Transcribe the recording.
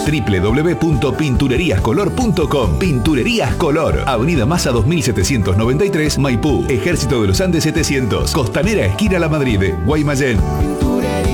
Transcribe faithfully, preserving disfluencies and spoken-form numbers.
doble u doble u doble u punto pinturerías color punto com. Pinturerías Color, Avenida Maza dos mil setecientos noventa y tres, Maipú, Ejército de los Andes setecientos, Costanera, esquina La Madrid, Guaymallén.